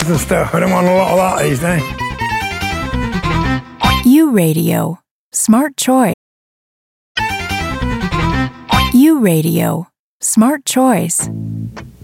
and stuff. I don't want a lot of that these days. U Radio. Smart choice. U Radio. Smart choice.